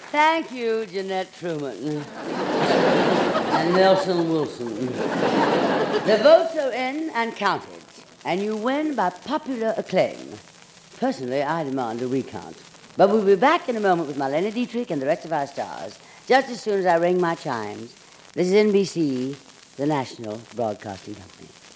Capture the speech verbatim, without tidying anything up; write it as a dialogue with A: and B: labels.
A: Thank you, Jeanette Truman. And Nelson Wilson. The votes are in and counted, and you win by popular acclaim. Personally, I demand a recount. But we'll be back in a moment with Marlene Dietrich and the rest of our stars, just as soon as I ring my chimes. This is N B C, the National Broadcasting Company.